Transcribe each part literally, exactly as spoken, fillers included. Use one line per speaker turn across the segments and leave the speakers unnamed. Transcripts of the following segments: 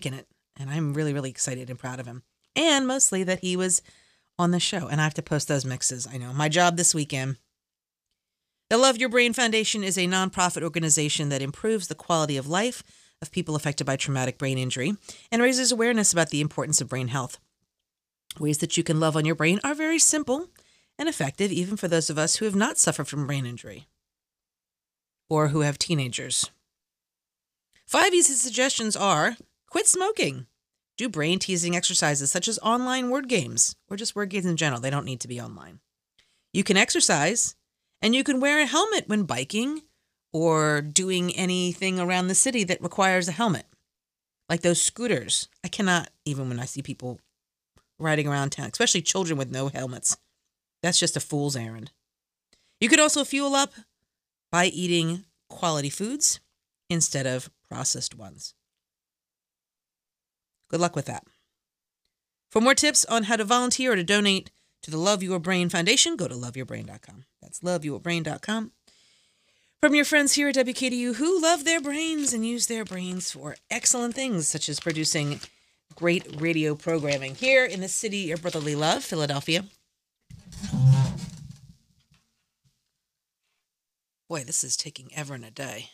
rocking it. And I'm really, really excited and proud of him. And mostly that he was on the show. And I have to post those mixes. I know. My job this weekend. The Love Your Brain Foundation is a nonprofit organization that improves the quality of life of people affected by traumatic brain injury and raises awareness about the importance of brain health. Ways that you can love on your brain are very simple and effective, even for those of us who have not suffered from brain injury or who have teenagers. Five easy suggestions are: quit smoking, do brain-teasing exercises such as online word games, or just word games in general. They don't need to be online. You can exercise, and you can wear a helmet when biking or doing anything around the city that requires a helmet, like those scooters. I cannot, even when I see people riding around town, especially children with no helmets. That's just a fool's errand. You could also fuel up by eating quality foods instead of processed ones. Good luck with that. For more tips on how to volunteer or to donate to the Love Your Brain Foundation, go to love your brain dot com. That's love your brain dot com. From your friends here at W K D U who love their brains and use their brains for excellent things, such as producing great radio programming here in the city of brotherly love, Philadelphia. Boy, this is taking ever and a day.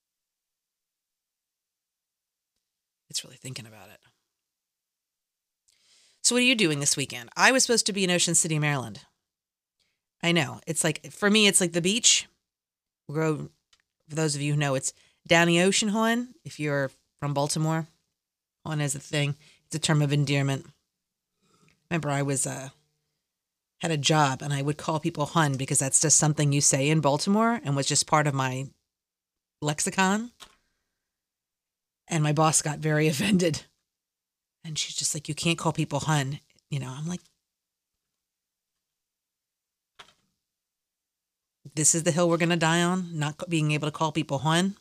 It's really thinking about it. So what are you doing this weekend? I was supposed to be in Ocean City, Maryland. I know. It's like, for me, it's like the beach. We'll go, for those of you who know, it's down the ocean, hon. If you're from Baltimore, hon is a thing. It's a term of endearment. Remember, I was uh, had a job, and I would call people hun because that's just something you say in Baltimore and was just part of my lexicon. And my boss got very offended. And she's just like, you can't call people hun. You know, I'm like, this is the hill we're going to die on, not being able to call people hun.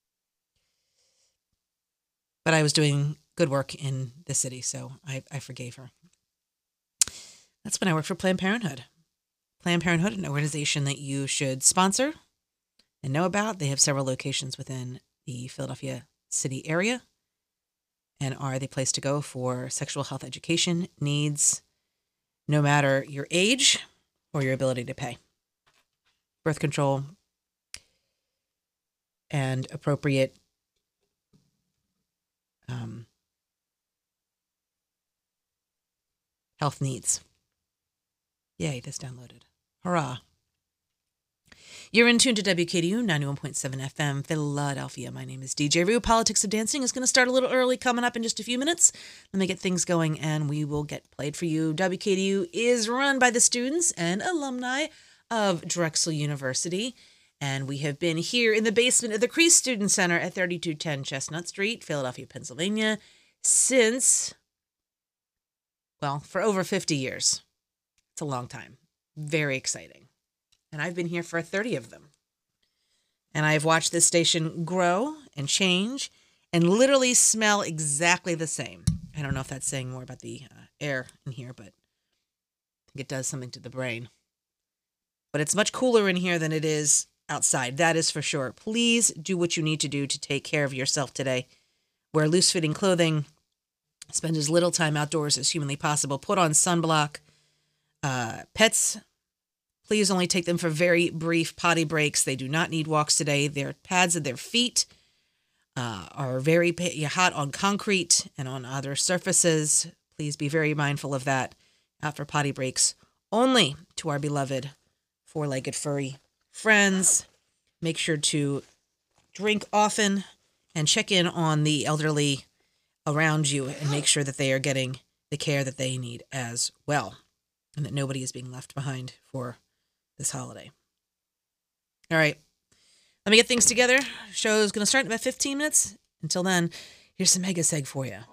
But I was doing good work in the city, so I, I forgave her. That's when I worked for Planned Parenthood. Planned Parenthood, an organization that you should sponsor and know about. They have several locations within the Philadelphia city area and are the place to go for sexual health education needs, no matter your age or your ability to pay. Birth control and appropriate um, health needs. Yay, this downloaded. Hurrah. You're in tune to W K D U ninety-one point seven F M, Philadelphia. My name is D J Rue. Politics of Dancing is going to start a little early, coming up in just a few minutes. Let me get things going, and we will get played for you. W K D U is run by the students and alumni of Drexel University, and we have been here in the basement of the Crease Student Center at thirty-two ten Chestnut Street, Philadelphia, Pennsylvania, since, well, for over fifty years. It's a long time. Very exciting. And I've been here for thirty of them. And I've watched this station grow and change and literally smell exactly the same. I don't know if that's saying more about the uh, air in here, but I think it does something to the brain. But it's much cooler in here than it is outside. That is for sure. Please do what you need to do to take care of yourself today. Wear loose-fitting clothing. Spend as little time outdoors as humanly possible. Put on sunblock. Uh, pets, please only take them for very brief potty breaks. They do not need walks today. Their pads of their feet uh, are very hot on concrete and on other surfaces. Please be very mindful of that. Out for potty breaks only to our beloved four-legged furry friends. Make sure to drink often and check in on the elderly around you and make sure that they are getting the care that they need as well, and that nobody is being left behind for this holiday. All right. Let me get things together. Show's going to start in about fifteen minutes. Until then, here's some Mega Seg for you.